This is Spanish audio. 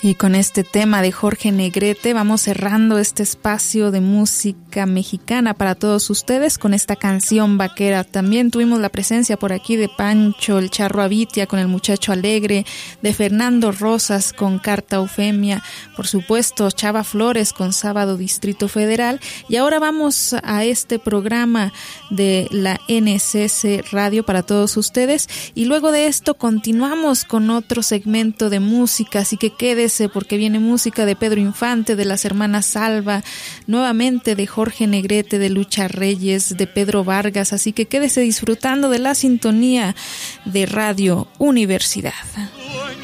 Y con este tema de Jorge Negrete vamos cerrando este espacio de música mexicana para todos ustedes con esta canción vaquera. También tuvimos la presencia por aquí de Pancho el Charro Avitia con El Muchacho Alegre, de Fernando Rosas con Carta Eufemia, por supuesto Chava Flores con Sábado Distrito Federal. Y ahora vamos a este programa de la NCC Radio para todos ustedes, y luego de esto continuamos con otro segmento de música, así que quédese porque viene música de Pedro Infante, de las hermanas Salva, nuevamente de Jorge Negrete, de Lucha Reyes, de Pedro Vargas, así que quédese disfrutando de la sintonía de Radio Universidad.